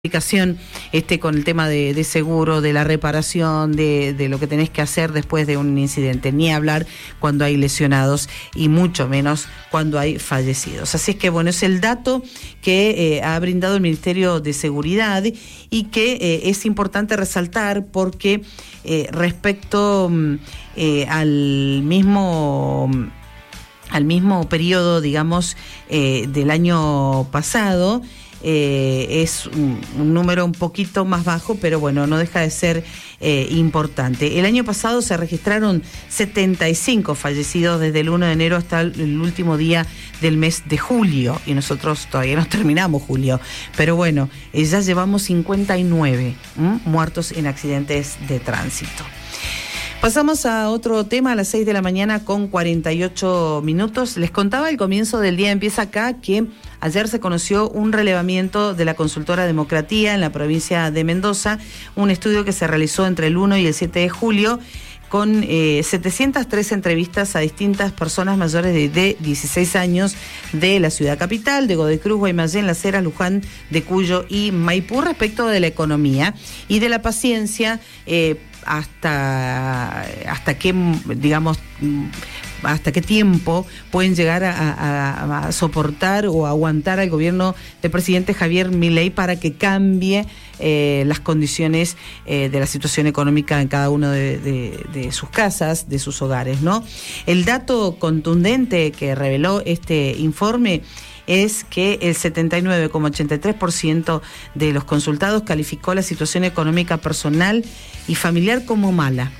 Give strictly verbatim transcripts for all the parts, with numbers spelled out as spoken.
explicación este con el tema de, de seguro, de la reparación, de, de lo que tenés que hacer después de un incidente, ni hablar cuando hay lesionados y mucho menos cuando hay fallecidos. Así es que bueno, es el dato que eh, ha brindado el Ministerio de Seguridad y que eh, es importante resaltar porque eh, respecto eh, al mismo al mismo periodo, digamos, eh, del año pasado, Eh, es un, un número un poquito más bajo, pero bueno, no deja de ser eh, importante. El año pasado se registraron setenta y cinco fallecidos desde el uno de enero hasta el, el último día del mes de julio, y nosotros todavía no terminamos julio, pero bueno, eh, ya llevamos cincuenta y nueve ¿m? muertos en accidentes de tránsito. Pasamos a otro tema a las seis de la mañana con cuarenta y ocho minutos. Les contaba al comienzo del día Empieza Acá que ayer se conoció un relevamiento de la consultora Democratía en la provincia de Mendoza, un estudio que se realizó entre el uno y el siete de julio con eh, setecientas tres entrevistas a distintas personas mayores de, de dieciséis años de la ciudad capital, de Godoy Cruz, Guaymallén, Las Heras, Luján de Cuyo y Maipú respecto de la economía y de la paciencia eh, hasta, hasta qué, digamos, hasta qué tiempo pueden llegar a, a, a soportar o a aguantar al gobierno del presidente Javier Milei para que cambie eh, las condiciones eh, de la situación económica en cada uno de, de, de sus casas, de sus hogares, ¿no? El dato contundente que reveló este informe es que el setenta y nueve coma ochenta y tres por ciento de los consultados calificó la situación económica personal y familiar como mala.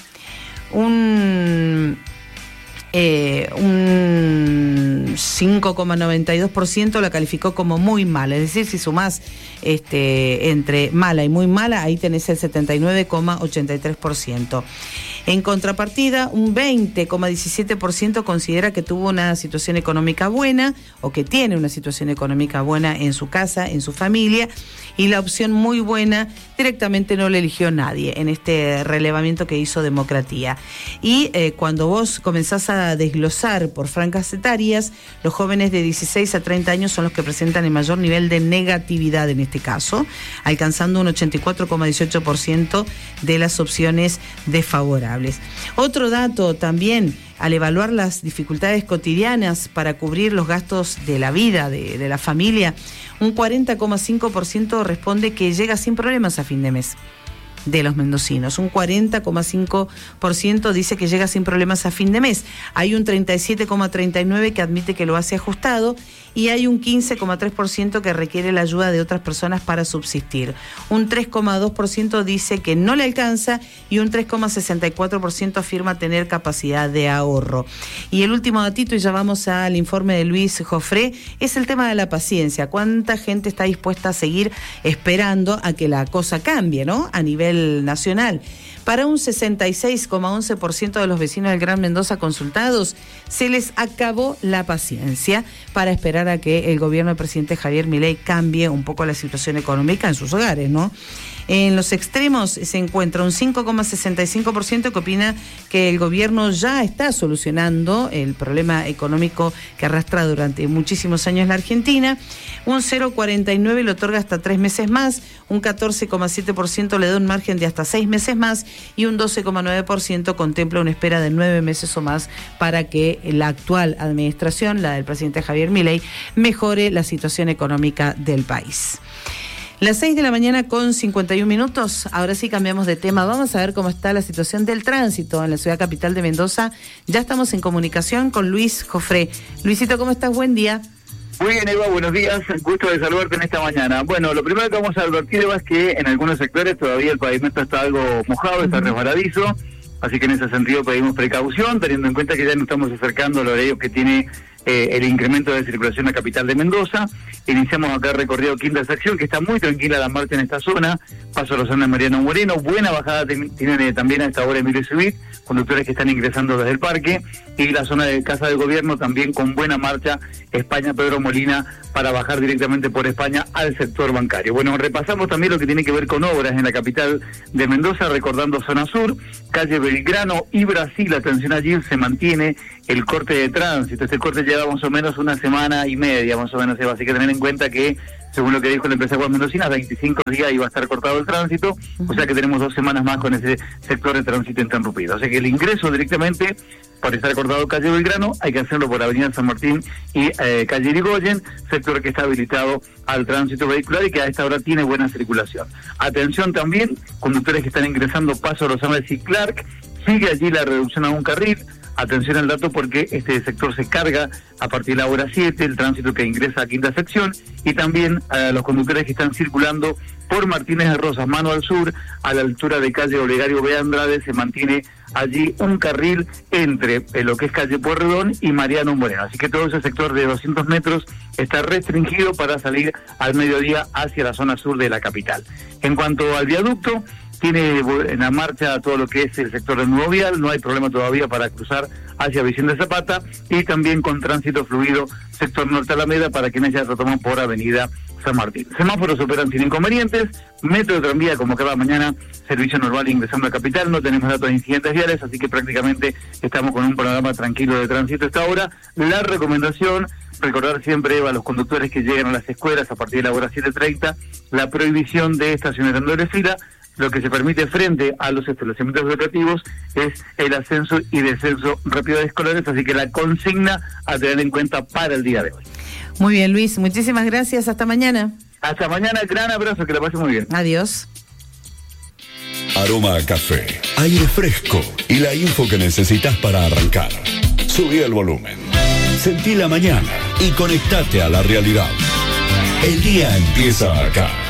Un... Eh, un cinco coma noventa y dos por ciento la calificó como muy mala, es decir, si sumás este, entre mala y muy mala, ahí tenés el setenta y nueve coma ochenta y tres por ciento. En contrapartida, un veinte coma diecisiete por ciento considera que tuvo una situación económica buena o que tiene una situación económica buena en su casa, en su familia, y la opción muy buena directamente no la eligió nadie en este relevamiento que hizo Democratía. Y eh, cuando vos comenzás a desglosar por franjas etarias, los jóvenes de dieciséis a treinta años son los que presentan el mayor nivel de negatividad en este caso, alcanzando un ochenta y cuatro coma dieciocho por ciento de las opciones desfavorables. Otro dato también, al evaluar las dificultades cotidianas para cubrir los gastos de la vida, de, de la familia, un cuarenta coma cinco por ciento responde que llega sin problemas a fin de mes de los mendocinos. Un cuarenta coma cinco por ciento dice que llega sin problemas a fin de mes. Hay un treinta y siete coma treinta y nueve por ciento que admite que lo hace ajustado y hay un quince coma tres por ciento que requiere la ayuda de otras personas para subsistir. Un tres coma dos por ciento dice que no le alcanza y un tres coma sesenta y cuatro por ciento afirma tener capacidad de ahorro. Y el último datito, y ya vamos al informe de Luis Jofré, es el tema de la paciencia. ¿Cuánta gente está dispuesta a seguir esperando a que la cosa cambie, ¿no? A nivel nacional. Para un sesenta y seis coma once por ciento de los vecinos del Gran Mendoza consultados, se les acabó la paciencia para esperar a que el gobierno del presidente Javier Milei cambie un poco la situación económica en sus hogares, ¿no? En los extremos se encuentra un cinco coma sesenta y cinco por ciento que opina que el gobierno ya está solucionando el problema económico que arrastra durante muchísimos años la Argentina. Un cero coma cuarenta y nueve por ciento le otorga hasta tres meses más, un catorce coma siete por ciento le da un margen de hasta seis meses más y un doce coma nueve por ciento contempla una espera de nueve meses o más para que la actual administración, la del presidente Javier Milei, mejore la situación económica del país. Las seis de la mañana con cincuenta y un minutos, ahora sí cambiamos de tema, vamos a ver cómo está la situación del tránsito en la ciudad capital de Mendoza. Ya estamos en comunicación con Luis Jofré. Luisito, ¿cómo estás? Buen día. Muy bien, Eva, buenos días, gusto de saludarte en esta mañana. Bueno, lo primero que vamos a advertir, Eva, es que en algunos sectores todavía el pavimento está algo mojado, está uh-huh. resbaladizo, así que en ese sentido pedimos precaución, teniendo en cuenta que ya nos estamos acercando al horario que tiene eh, el incremento de circulación en la capital de Mendoza. Iniciamos acá el recorrido Quinta Sección, que está muy tranquila la marcha en esta zona, paso a la zona de Mariano Moreno, buena bajada tienen eh, también a esta hora Emilio Subit, conductores que están ingresando desde el parque, y la zona de Casa del Gobierno también con buena marcha, España Pedro Molina, para bajar directamente por España al sector bancario. Bueno, repasamos también lo que tiene que ver con obras en la capital de Mendoza, recordando zona sur, calle Belgrano y Brasil, atención allí, se mantiene el corte de tránsito. Este corte lleva más o menos una semana y media, más o menos, así que tener en en cuenta que, según lo que dijo la empresa Aguas Mendocinas, veinticinco días iba a estar cortado el tránsito, uh-huh. o sea que tenemos dos semanas más con ese sector de tránsito interrumpido. O sea que el ingreso directamente, para estar cortado calle Belgrano, hay que hacerlo por Avenida San Martín y eh, calle Irigoyen, sector que está habilitado al tránsito vehicular y que a esta hora tiene buena circulación. Atención también, conductores que están ingresando Paso Rosales y Clark, sigue allí la reducción a un carril. Atención al dato porque este sector se carga a partir de la hora siete, el tránsito que ingresa a quinta sección, y también a los conductores que están circulando por Martínez de Rosas, mano al sur, a la altura de calle Olegario B. Andrade, se mantiene allí un carril entre eh, lo que es calle Pueyrredón y Mariano Moreno. Así que todo ese sector de doscientos metros está restringido para salir al mediodía hacia la zona sur de la capital. En cuanto al viaducto, tiene en la marcha todo lo que es el sector del nuevo vial, no hay problema todavía para cruzar hacia Vicente Zapata, y también con tránsito fluido sector norte Alameda para quienes ya retoman por avenida San Martín. Semáforos operan sin inconvenientes, metro de tranvía como cada mañana, servicio normal ingresando a capital, no tenemos datos de incidentes viales, así que prácticamente estamos con un panorama tranquilo de tránsito a esta hora. La recomendación, recordar siempre a los conductores que llegan a las escuelas a partir de la hora siete treinta, la prohibición de estacionar en doble fila. Lo que se permite frente a los establecimientos educativos es el ascenso y descenso rápido de escolares, así que la consigna a tener en cuenta para el día de hoy. Muy bien, Luis, muchísimas gracias, hasta mañana. Hasta mañana, gran abrazo, que la pase muy bien. Adiós. Aroma a café, aire fresco y la info que necesitas para arrancar. Subí el volumen, sentí la mañana y conectate a la realidad. El día empieza acá.